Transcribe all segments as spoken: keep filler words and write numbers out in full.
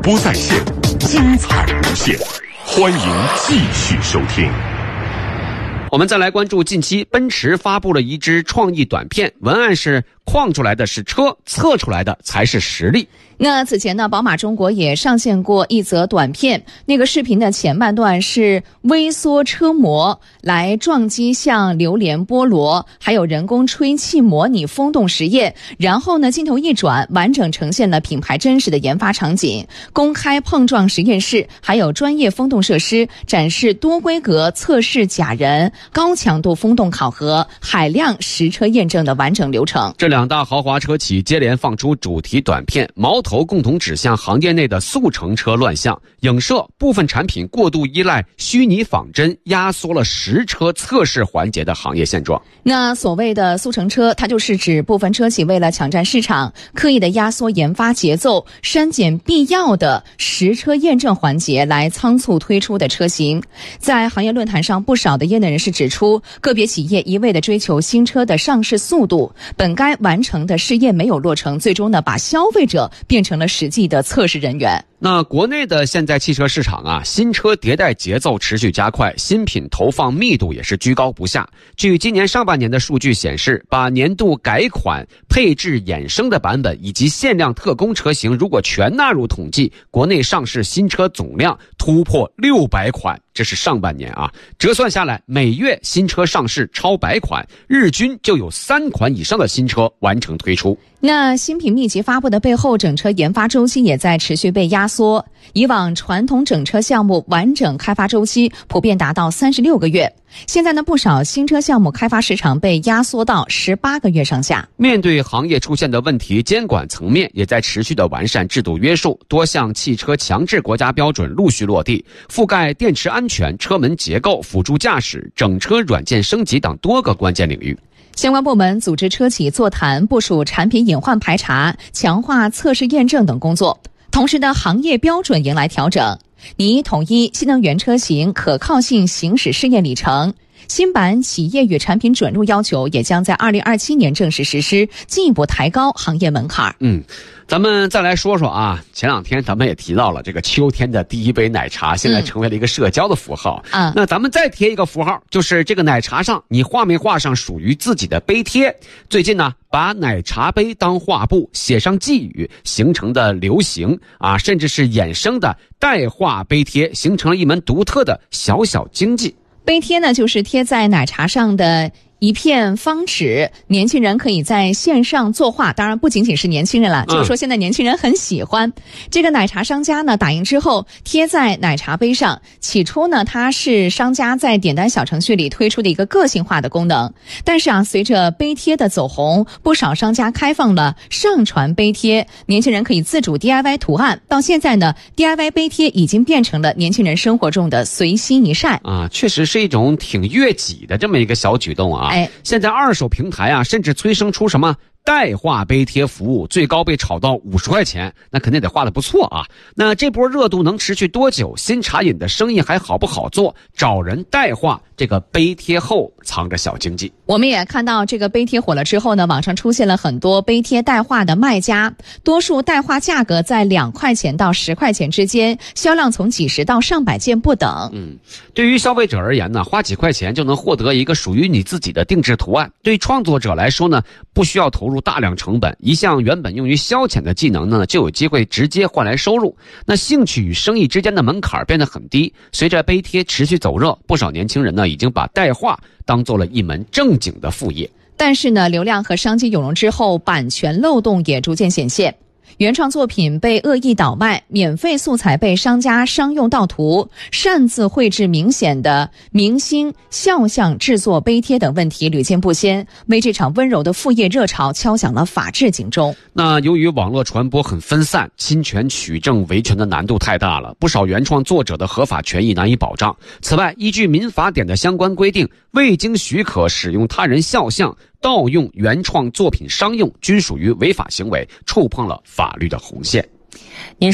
播在线，精彩无限，欢迎继续收听。 我们再来关注近期奔驰发布了一支创意短片，文案是框出来的是车，测出来的才是实力。 那此前呢，宝马中国也上线过一则短片，那个视频的前半段是微缩车模来撞击像榴莲菠萝，还有人工吹气模拟风洞实验，然后呢镜头一转，完整呈现了品牌真实的研发场景，公开碰撞实验室，还有专业风洞设施，展示多规格测试假人、高强度风洞考核、海量实车验证的完整流程。 这两大豪华车企接连放出主题短片，矛头共同指向行业内的速成车乱象，影射部分产品过度依赖虚拟仿真，压缩了实车测试环节的行业现状。 那所谓的速成车，它就是指部分车企为了抢占市场，刻意的压缩研发节奏，删减必要的实车验证环节来仓促推出的车型。在行业论坛上，不少的业内人士指出，个别企业一味的追求新车的上市速度，本该完成的试验没有落成，最终呢把消费者变成了实际的测试人员。 那国内的现在汽车市场啊，新车迭代节奏持续加快，新品投放密度也是居高不下。据今年上半年的数据显示，把年度改款、配置衍生的版本以及限量特供车型如果全纳入统计，国内上市新车总量突破六百款，这是上半年啊，折算下来，每月新车上市超百款，日均就有三款以上的新车完成推出。 那新品密集发布的背后，整车研发周期也在持续被压缩。以往传统整车项目完整开发周期普遍达到三十六个月，现在呢不少新车项目开发时长被压缩到十八个月上下。 面对行业出现的问题，监管层面也在持续的完善制度约束，多项汽车强制国家标准陆续落地，覆盖电池安全、车门结构、辅助驾驶、整车软件升级等多个关键领域。 相关部门组织车企座谈，部署产品隐患排查，强化测试验证等工作。同时呢，行业标准迎来调整，拟统一新能源车型可靠性行驶试验里程。新版企业与产品准入要求也将在二零二七年正式实施，进一步抬高行业门槛。 嗯，咱们再来说说啊，前两天咱们也提到了这个秋天的第一杯奶茶，现在成为了一个社交的符号。 嗯， 那咱们再贴一个符号，就是这个奶茶上你画没画上属于自己的杯贴？最近呢，把奶茶杯当画布，写上寄语，形成的流行啊，甚至是衍生的代画杯贴，形成了一门独特的小小经济。 杯贴呢，就是贴在奶茶上的一片方纸，年轻人可以在线上作画，当然不仅仅是年轻人了，就是说现在年轻人很喜欢。嗯、这个奶茶商家呢，打印之后贴在奶茶杯上，起初呢，它是商家在点单小程序里推出的一个个性化的功能。但是啊，随着杯贴的走红，不少商家开放了上传杯贴，年轻人可以自主 D I Y 图案。到现在呢 ，D I Y 杯贴已经变成了年轻人生活中的随心一晒啊，确实是一种挺悦己的这么一个小举动啊。 哎， 现在二手平台啊，甚至催生出什么代画杯贴服务，最高被炒到五十块钱，那肯定得画得不错啊。那这波热度能持续多久？新茶饮的生意还好不好做？找人代画这个杯贴后藏着小经济。 我们也看到这个杯贴火了之后呢，网上出现了很多杯贴代画的卖家，多数代画价格在两块钱到十块钱之间，销量从几十到上百件不等。 嗯，对于消费者而言呢，花几块钱就能获得一个属于你自己的定制图案。对创作者来说呢，不需要投入大量成本，一项原本用于消遣的技能呢，就有机会直接换来收入。那兴趣与生意之间的门槛变得很低。随着杯贴持续走热，不少年轻人呢，已经把代画当做了一门正经的副业。 但是呢，流量和商机涌入之后，版权漏洞也逐渐显现。原创作品被恶意倒卖，免费素材被商家商用盗图，擅自绘制明显的明星肖像制作杯贴等问题屡见不鲜，为这场温柔的副业热潮敲响了法治警钟。 那由于网络传播很分散，侵权取证维权的难度太大了，不少原创作者的合法权益难以保障。此外，依据民法典的相关规定，未经许可使用他人肖像盗用原创作品商用，均属于违法行为，触碰了法律的红线。 您说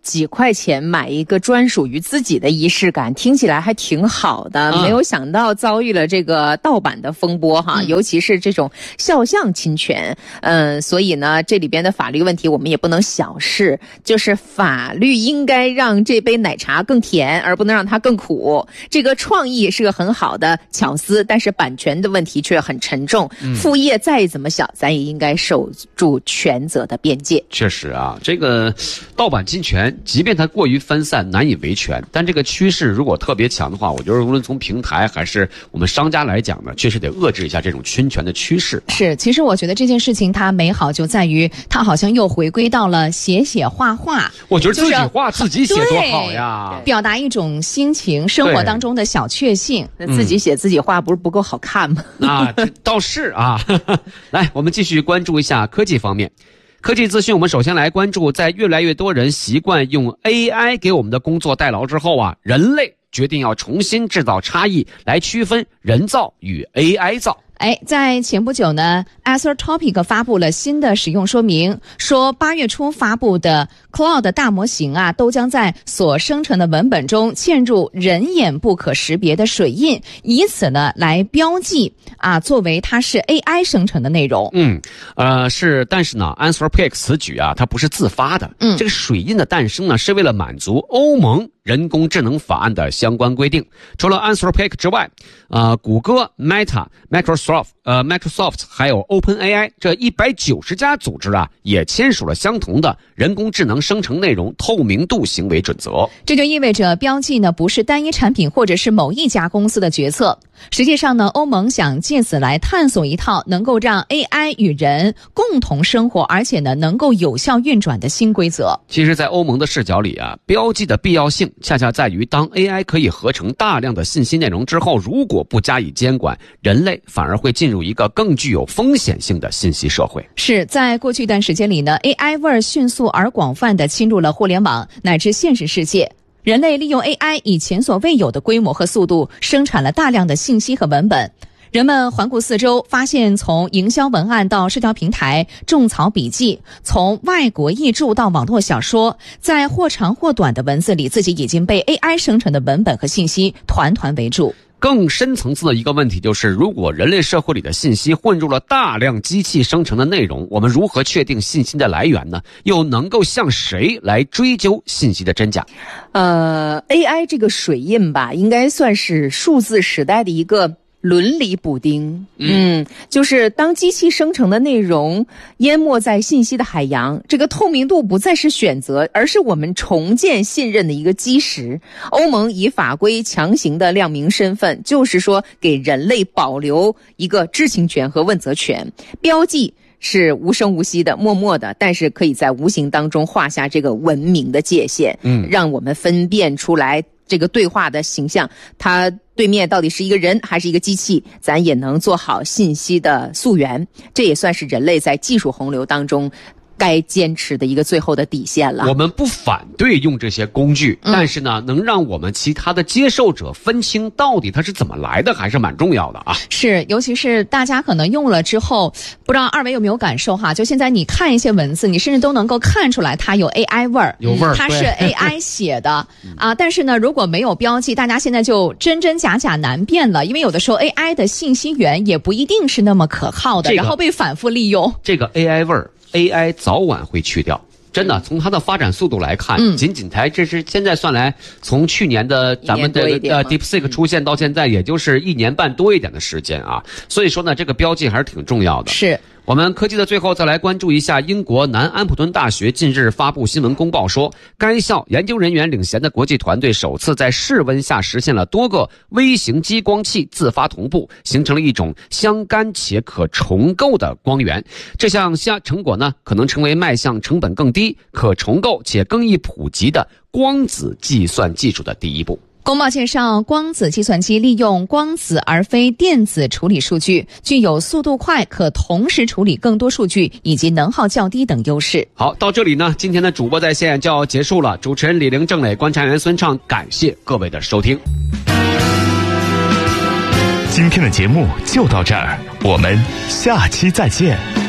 几块钱买一个专属于自己的仪式感，听起来还挺好的。嗯、没有想到遭遇了这个盗版的风波哈，嗯、尤其是这种肖像侵权。嗯，所以呢，这里边的法律问题我们也不能小视，就是法律应该让这杯奶茶更甜，而不能让它更苦。这个创意是个很好的巧思，但是版权的问题却很沉重。嗯、副业再怎么小，咱也应该守住权责的边界。 确实啊，这个盗版侵权。即便它过于分散难以维权，但这个趋势如果特别强的话，我觉得无论从平台还是我们商家来讲呢，确实得遏制一下这种侵权的趋势。 是，其实我觉得这件事情它美好就在于它好像又回归到了写写画画。 我觉得自己画、就是、自己写多好呀， 表达一种心情，生活当中的小确幸。 那自己写自己画不是不够好看吗？ 啊，这倒是啊。来，我们继续关注一下科技方面。科技资讯，我们首先来关注，在越来越多人习惯用 A I 给我们的工作代劳之后啊，人类决定要重新制造差异，来区分人造与 A I 造。 哎，在前不久呢 Acer Topic 发布了新的使用说明，说八月初发布的 Cloud 大模型啊，都将在所生成的文本中嵌入人眼不可识别的水印，以此呢来标记啊，作为它是 A I 生成的内容。 嗯，呃，是，但是呢 Anthropic 此举啊，它不是自发的。嗯，这个水印的诞生呢，是为了满足欧盟人工智能法案的相关规定。除了 Anthropic 之外，呃，谷歌、Meta、Microsoft、呃 Microsoft 还有 OpenAI 这一百九十家组织啊，也签署了相同的人工智能生成内容透明度行为准则。 这就意味着标记呢不是单一产品或者是某一家公司的决策。实际上呢，欧盟想借此来探索一套能够让 A I 与人共同生活，而且呢能够有效运转的新规则。 其实在欧盟的视角里啊，标记的必要性恰恰在于，当 A I 可以合成大量的信息内容之后，如果不加以监管，人类反而会进入一个更具有风险性的信息社会。 是，在过去一段时间里呢 A I 味儿迅速而广泛地侵入了互联网乃至现实世界。人类利用 A I 以前所未有的规模和速度生产了大量的信息和文本。人们环顾四周，发现从营销文案到社交平台、种草笔记，从外国译著到网络小说，在或长或短的文字里，自己已经被 A I 生成的文本和信息团团围住。 更深层次的一个问题就是，如果人类社会里的信息混入了大量机器生成的内容，我们如何确定信息的来源呢？又能够向谁来追究信息的真假？ 呃 ，A I 这个水印吧，应该算是数字时代的一个伦理补丁。嗯，就是当机器生成的内容淹没在信息的海洋，这个透明度不再是选择，而是我们重建信任的一个基石。欧盟以法规强行的亮明身份，就是说给人类保留一个知情权和问责权。标记是无声无息的、默默的，但是可以在无形当中画下这个文明的界限，嗯，让我们分辨出来这个对话的形象，它对面到底是一个人还是一个机器，咱也能做好信息的溯源。这也算是人类在技术洪流当中该坚持的一个最后的底线了。 我们不反对用这些工具，嗯、但是呢，能让我们其他的接受者分清到底它是怎么来的，还是蛮重要的啊。 是，尤其是大家可能用了之后，不知道二位有没有感受哈？就现在你看一些文字，你甚至都能够看出来它有 A I 味儿， 有味儿， 它是 A I 写的啊。但是呢，如果没有标记，大家现在就真真假假难辨了，因为有的时候 A I 的信息源也不一定是那么可靠的，这个、然后被反复利用。 这个 A I 味儿。A I 早晚会去掉，真的，从它的发展速度来看，嗯、仅仅才这是现在算来，从去年的咱们的呃 DeepSeek 出现到现在，也就是一年半多一点的时间啊。所以说呢，这个标记还是挺重要的。 是。 我们科技的最后再来关注一下英国南安普顿大学近日发布新闻公报说，该校研究人员领衔的国际团队首次在室温下实现了多个微型激光器自发同步，形成了一种相干且可重构的光源。这项下成果呢，可能成为迈向成本更低、可重构且更易普及的光子计算技术的第一步。 公报介绍，光子计算机利用光子而非电子处理数据，具有速度快、可同时处理更多数据以及能耗较低等优势。 好，到这里呢，今天的主播在线就要结束了。主持人李玲、郑磊、观察员孙畅，感谢各位的收听。 今天的节目就到这儿，我们下期再见。